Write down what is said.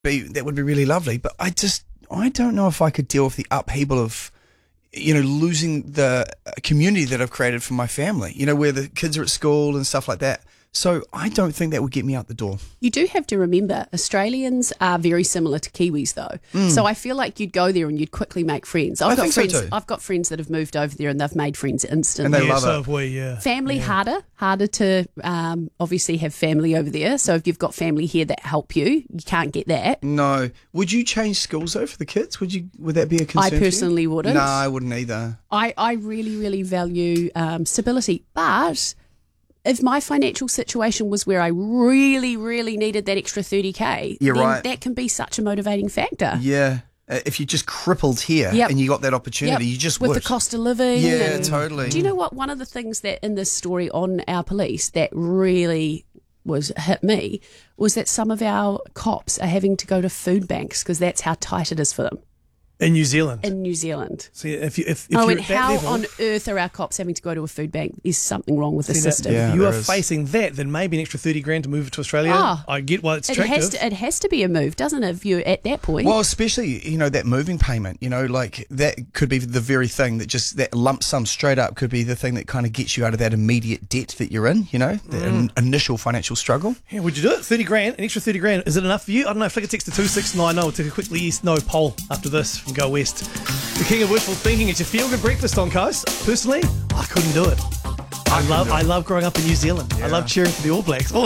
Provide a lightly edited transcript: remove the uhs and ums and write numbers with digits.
that would be really lovely. But I don't know if I could deal with the upheaval of, losing the community that I've created for my family, where the kids are at school and stuff like that. So I don't think that would get me out the door. You do have to remember, Australians are very similar to Kiwis, though. So I feel like you'd go there and you'd quickly make friends. I think so too. I've got friends that have moved over there and they've made friends instantly. And they love so it. have we, yeah. Family harder to obviously have family over there. So if you've got family here that help you can't get that. No. Would you change schools though for the kids? Would that be a concern? I for you? personally wouldn't. No, I wouldn't either. I really, really value stability, but if my financial situation was where I really, really needed that extra 30K, You're then right. that can be such a motivating factor. Yeah. If you just crippled here and you got that opportunity, you just with would. the cost of living. Yeah, and totally. Do you know what? One of the things that in this story on our police that really hit me was that some of our cops are having to go to food banks because that's how tight it is for them In New Zealand. in New Zealand. See, if you're And at that how level, on earth are our cops having to go to a food bank? Is something wrong with the see that- system? Yeah. if you are there is. facing that, then maybe an extra 30 grand to move to Australia. Ah. I get why it's It attractive. has to be a move, doesn't it, if you're at that point? Well, especially, that moving payment, like that could be the very thing that lump sum straight up could be the thing that kind of gets you out of that immediate debt that you're in, the initial financial struggle. Yeah, would you do it? 30 grand, an extra 30 grand. Is it enough for you? I don't know. Flick a text to 2690. We'll take a quick yes, no poll after this from Go West. The king of wishful thinking. It's your feel-good breakfast on Coast. Personally, I couldn't do it. I love growing up in New Zealand. I love cheering for the All Blacks.